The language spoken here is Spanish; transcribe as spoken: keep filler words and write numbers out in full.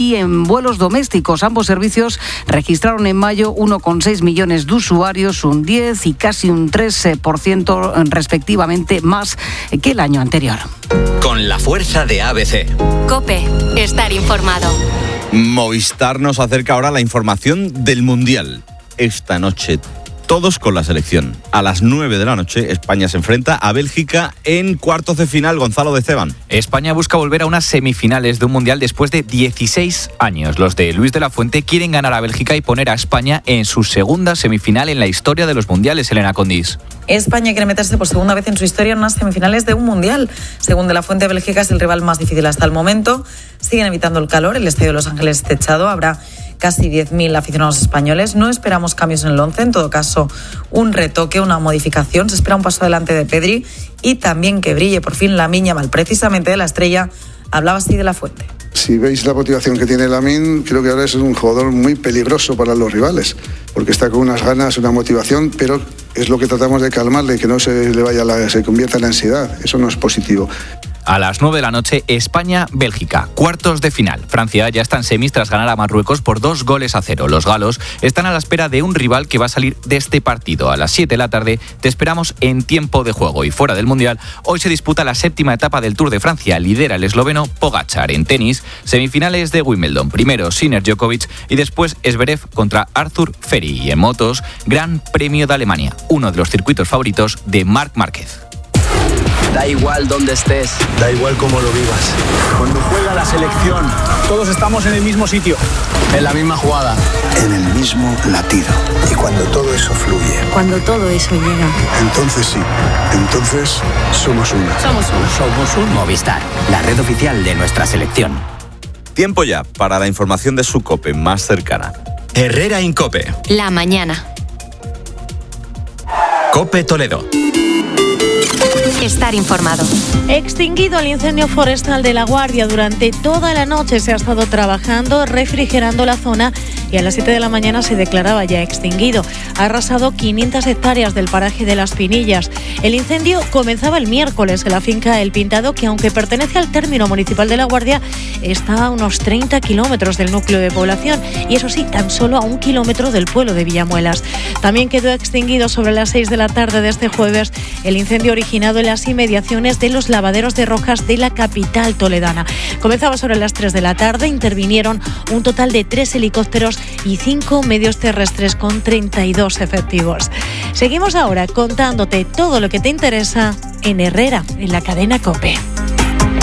y en vuelos domésticos. Ambos servicios registraron en mayo uno coma seis millones de usuarios, un diez y casi un tres por ciento respectivamente más que el año anterior. Con la fuerza de A B C. COPE, estar informado. Movistar nos acerca ahora la información del Mundial. Esta noche todos con la selección. A las nueve de la noche, España se enfrenta a Bélgica en cuartos de final. Gonzalo de Ceban. España busca volver a unas semifinales de un Mundial después de dieciséis años. Los de Luis de la Fuente quieren ganar a Bélgica y poner a España en su segunda semifinal en la historia de los Mundiales, Elena Condis. España quiere meterse por segunda vez en su historia en unas semifinales de un Mundial. Según de la Fuente, Bélgica es el rival más difícil hasta el momento. Siguen evitando el calor. El estadio de Los Ángeles techado. Habrá casi diez mil aficionados españoles. No esperamos cambios en el once, en todo caso un retoque, una modificación. Se espera un paso adelante de Pedri y también que brille por fin Lamine Yamal. Precisamente de la estrella hablaba así de la Fuente. Si veis la motivación que tiene Lamine, creo que ahora es un jugador muy peligroso para los rivales, porque está con unas ganas, una motivación, pero es lo que tratamos de calmarle, que no se le vaya la, se convierta en ansiedad. Eso no es positivo. A las nueve de la noche, España-Bélgica, cuartos de final. Francia ya está en semis tras ganar a Marruecos por dos goles a cero. Los galos están a la espera de un rival que va a salir de este partido. A las siete de la tarde te esperamos en tiempo de juego. Y fuera del Mundial, hoy se disputa la séptima etapa del Tour de Francia. Lidera el esloveno Pogačar. En tenis, semifinales de Wimbledon. Primero Sinner Djokovic y después Zverev contra Arthur Feri. Y en motos, Gran Premio de Alemania, uno de los circuitos favoritos de Marc Márquez. Da igual dónde estés, da igual cómo lo vivas. Cuando juega la selección, todos estamos en el mismo sitio, en la misma jugada, en el mismo latido. Y cuando todo eso fluye, cuando todo eso llega, entonces sí, entonces somos uno. Somos uno. Somos un Movistar, la red oficial de nuestra selección. Tiempo ya para la información de su COPE más cercana. Herrera Incope. La mañana. COPE Toledo. Estar informado. Extinguido el incendio forestal de La Guardia. Durante toda la noche se ha estado trabajando, refrigerando la zona y a las siete de la mañana se declaraba ya extinguido. Ha arrasado quinientas hectáreas del paraje de Las Pinillas. El incendio comenzaba el miércoles en la finca El Pintado, que aunque pertenece al término municipal de La Guardia, está a unos treinta kilómetros del núcleo de población y eso sí, tan solo a un kilómetro del pueblo de Villamuelas. También quedó extinguido sobre las seis de la tarde de este jueves el incendio originado en las inmediaciones de los lavaderos de rocas de la capital toledana. Comenzaba sobre las tres de la tarde, intervinieron un total de tres helicópteros y cinco medios terrestres con treinta y dos efectivos. Seguimos ahora contándote todo lo que te interesa en Herrera, en la cadena COPE.